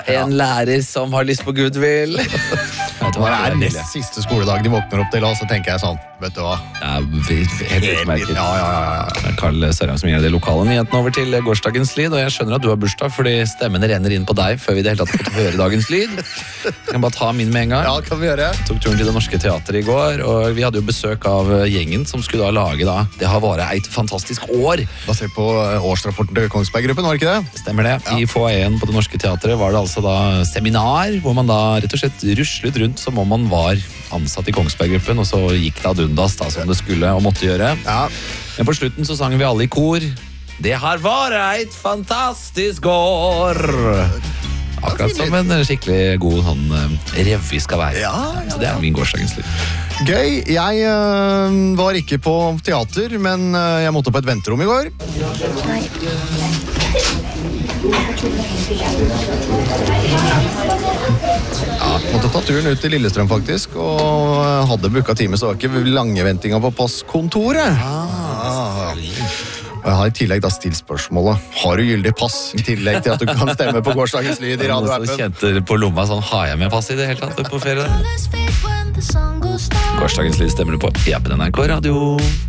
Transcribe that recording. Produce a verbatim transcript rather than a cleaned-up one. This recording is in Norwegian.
En lærer som har lyst på goodwill. Det er nest siste skoledag de våkner opp til, og så tenker jeg sånn, vet du hva? Ja, helt utmerket. Ja, ja, ja, ja. Karl Sørheim som gir de lokale nyhetene over til gårsdagens lyd, og jeg skjønner at du har bursdag, fordi stemmene renner inn på deg før vi det hele tatt fått høre dagens lyd. Jeg kan bare ta min med en gang. Ja, kan vi gjøre. Jeg tok turen til Det Norske Teatret i går, og vi hadde jo besøk av gjengen som skulle da lage da. Det har vært et fantastisk år. Basert på årsrapporten til Kongsberg-gruppen, var det ikke det? Stemmer det. Ja. I foajeen på Det Norske Teatret var det altså da seminar, hvor man da rett og slett ruslet rundt som om man var ansatt i Kongsberg-gruppen, og så gikk det ad undas da, som det skulle og måtte gjøre. Ja. Men på slutten så sang vi alle i kor. Det har vært et fantastisk år. Akkurat som en skikkelig god sånn revy skal være. Ja, ja, ja. Så det er min gårsdagens lyd. Gøy. Jeg øh, var ikke på teater, men øh, jeg måtte på et venterom i går. Nei. Ja, måtte ta turen ut til Lillestrøm faktisk, og hadde booket time, så var det ikke lange ventinga på passkontoret. Ah. Og jeg har i tillegg da stilt spørsmålet, har du gyldig pass? I tillegg til at du kan stemme på gårsdagens lyd i radioappen. Jeg kjente på lomma sånn, har jeg med pass i det hele tatt på ferie? Gårsdagens lyd stemmer du på i appen N R K Radio.